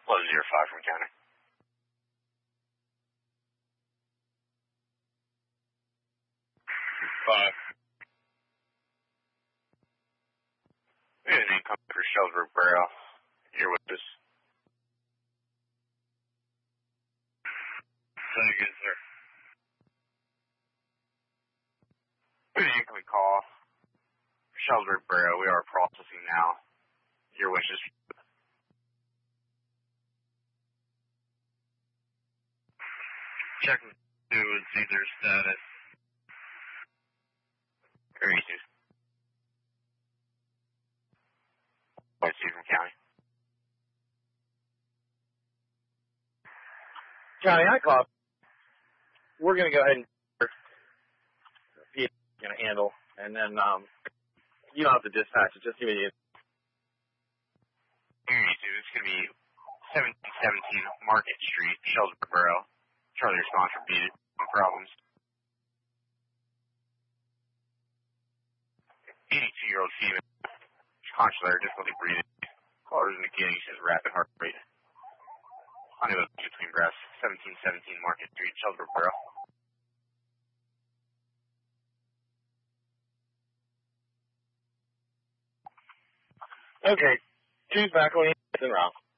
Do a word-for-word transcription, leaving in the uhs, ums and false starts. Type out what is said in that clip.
Close zero five from counter. Five. We have an income for Shelbyville Borough. You're with us. Say again, sir. We have an incoming call. Shelbyville Borough, we are processing now. Your wishes. Checking to and see their status. Very easy. White Stephen County. County, I call. We're going to go ahead and going to handle, and then um, you don't have to dispatch it. Just give me the. Very easy. It's going to be seventeen seventeen Market Street, Shelbyville Borough. Charlie responds for beat. No problems. eighty-two-year-old female. Consular, difficulty breathing. Caller is indicating she has rapid heart rate. Unable to between breaths. seventeen seventeen Market Street, Shelbyville Borough. Okay. Choose back on the route.